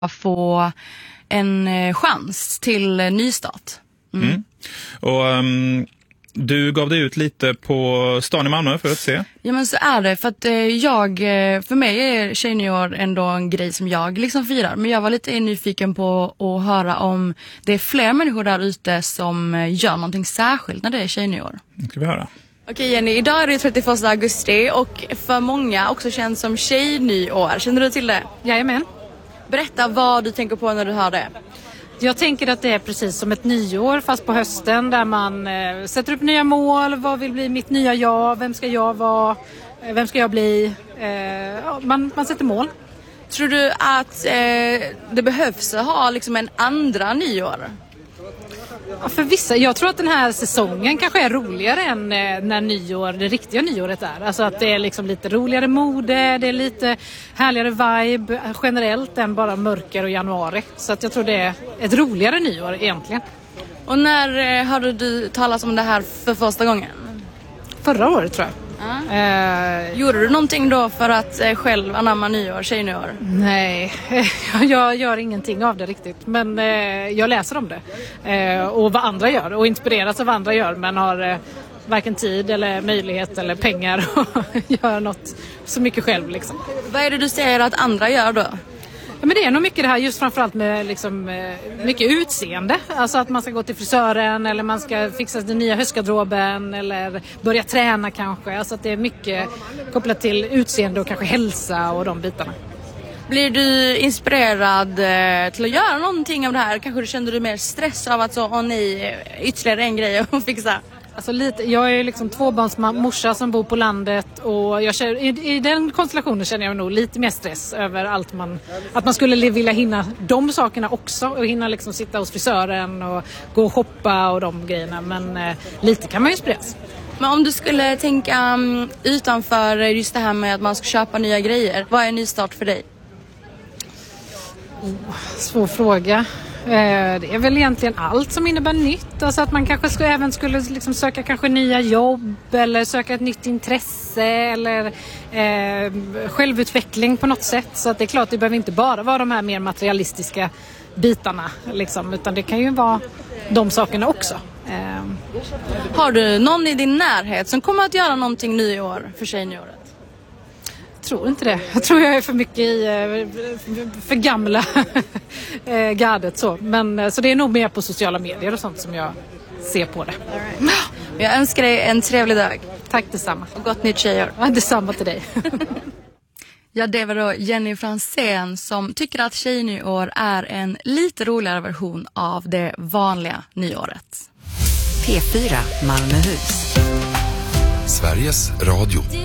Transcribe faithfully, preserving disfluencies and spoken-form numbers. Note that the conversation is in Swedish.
få en chans till nystart. Mm. Mm. Och um, du gav dig ut lite på stan i Malmö för att se. Ja, men så är det. För att eh, jag, för mig är tjejnyår ändå en grej som jag liksom firar. Men jag var lite nyfiken på att höra om det är fler människor där ute som gör någonting särskilt när det är tjejnyår. Det ska vi höra. Okej Jenny, idag är det trettioförsta augusti och för många också känns som tjejnyår. Känner du till det? Jajamän. Berätta vad du tänker på när du hör det. Jag tänker att det är precis som ett nyår fast på hösten där man eh, sätter upp nya mål. Vad vill bli mitt nya jag? Vem ska jag vara? Eh, vem ska jag bli? Eh, ja, man, man sätter mål. Tror du att eh, det behövs att ha liksom en andra nyår? Ja, för vissa, jag tror att den här säsongen kanske är roligare än eh, när nyår, det riktiga nyåret är. Alltså att det är liksom lite roligare mode, det är lite härligare vibe generellt än bara mörker och januari. Så att jag tror det är ett roligare nyår egentligen. Och när eh, hörde du talas om det här för första gången? Förra året tror jag. Ah. Eh, Gjorde du någonting då för att eh, själv anamma nyår, tjejnyår? Nej, jag gör ingenting av det riktigt. Men eh, jag läser om det. Eh, och vad andra gör. Och inspireras av vad andra gör. Men har eh, varken tid eller möjlighet eller pengar att göra något så mycket själv. Liksom. Vad är det du säger att andra gör då? Ja, men det är nog mycket det här just framförallt med liksom, eh, mycket utseende. Alltså att man ska gå till frisören eller man ska fixa den nya höstgarderoben eller börja träna kanske. Alltså att det är mycket kopplat till utseende och kanske hälsa och de bitarna. Blir du inspirerad eh, till att göra någonting av det här? Kanske kände du mer stress av att så, åh nej, ytterligare en grej att fixa? Alltså lite, jag är liksom tvåbarnsmorsa som bor på landet och jag känner, i, i den konstellationen känner jag nog lite mer stress över allt man, att man skulle vilja hinna de sakerna också och hinna liksom sitta hos frisören och gå och shoppa och de grejerna, men eh, lite kan man ju inspireras. Men om du skulle tänka um, utanför just det här med att man ska köpa nya grejer, vad är en nystart för dig? Oh, svår fråga. Det är väl egentligen allt som innebär nytt. Alltså att man kanske ska, även skulle liksom söka kanske nya jobb eller söka ett nytt intresse eller eh, självutveckling på något sätt. Så att det är klart, det behöver inte bara vara de här mer materialistiska bitarna liksom, utan det kan ju vara de sakerna också. Eh. Har du någon i din närhet som kommer att göra någonting nyår för tjejnyåret? Jag tror inte det. Jag tror jag är för mycket i för gamla gardet så. Men så det är nog mer på sociala medier och sånt som jag ser på det. Right. Jag önskar dig en trevlig dag. Tack detsamma. Och gott nytt tjejår. Ja, detsamma till dig. Ja, det var då Jenny Fransén som tycker att tjejnyår är en lite roligare version av det vanliga nyåret. P fyra Malmöhus. Sveriges Radio.